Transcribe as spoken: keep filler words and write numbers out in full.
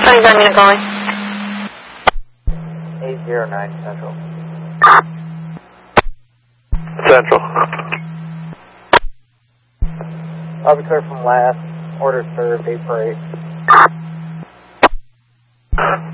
twenty-five minute calling. eight zero nine Central. Central. Officer from last, order served, eight for eight.